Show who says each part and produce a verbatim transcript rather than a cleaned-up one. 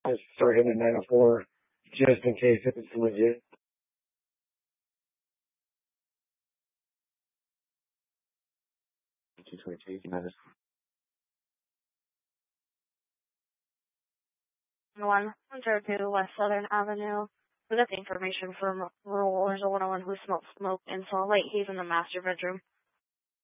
Speaker 1: Just start hitting nine oh four just in case if it's legit. two twenty-two, you know,
Speaker 2: one hundred two West Southern Avenue. We got the information from rural. There's a one oh one who smoked smoke in Salt Lake. He's in the master bedroom.